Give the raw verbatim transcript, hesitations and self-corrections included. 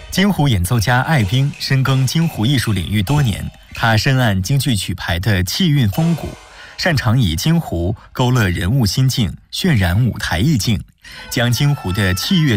京胡演奏家艾宾深耕京胡艺术领域多年，他深谙京剧曲牌的气韵风骨，擅长以京胡勾勒人物心境，渲染舞台意境，将京胡的器乐